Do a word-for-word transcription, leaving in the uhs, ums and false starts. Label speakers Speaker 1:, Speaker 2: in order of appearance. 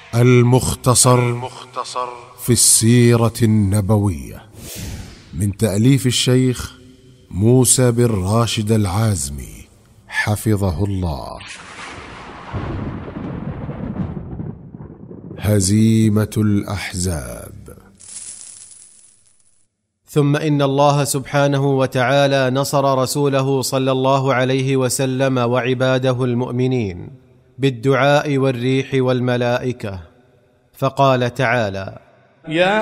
Speaker 1: المختصر في السيرة النبوية من تأليف الشيخ موسى بن راشد العازمي حفظه الله. هزيمة الأحزاب.
Speaker 2: ثم إن الله سبحانه وتعالى نصر رسوله صلى الله عليه وسلم وعباده المؤمنين بالدعاء والريح والملائكة، فقال تعالى:
Speaker 3: يا